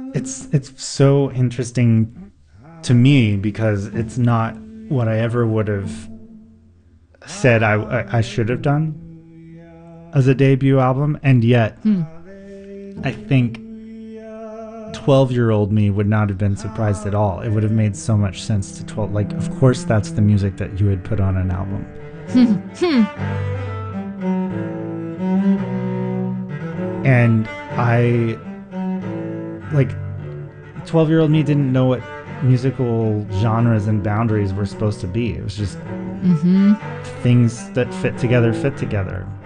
It's so interesting to me because it's not what I ever would have said I should have done as a debut album, and yet I think 12-year-old me would not have been surprised at all. It would have made so much sense to 12. Like, of course, that's the music that you would put on an album. And I, like, 12-year-old me didn't know what musical genres and boundaries were supposed to be. It was just things that fit together.